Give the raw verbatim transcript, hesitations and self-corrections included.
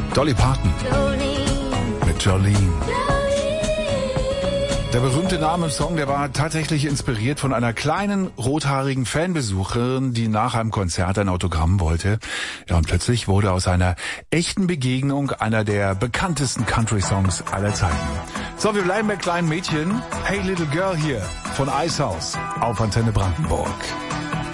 Dolly Parton mit Jolene. Der berühmte Name im Song, der war tatsächlich inspiriert von einer kleinen, rothaarigen Fanbesucherin, die nach einem Konzert ein Autogramm wollte. Ja, und plötzlich wurde aus einer echten Begegnung einer der bekanntesten Country-Songs aller Zeiten. So, wir bleiben bei kleinen Mädchen. Hey Little Girl hier von Icehouse auf Antenne Brandenburg.